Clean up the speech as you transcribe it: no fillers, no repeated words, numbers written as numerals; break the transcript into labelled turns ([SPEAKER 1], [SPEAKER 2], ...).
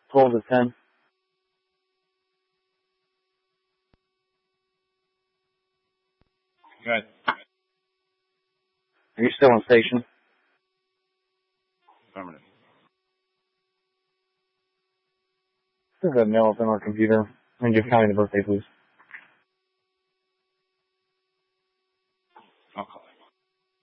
[SPEAKER 1] 12 to 10.
[SPEAKER 2] Good.
[SPEAKER 1] Are you still on station?
[SPEAKER 2] Affirmative.
[SPEAKER 1] There's a mail up on our computer. And give Connie the birthday, please.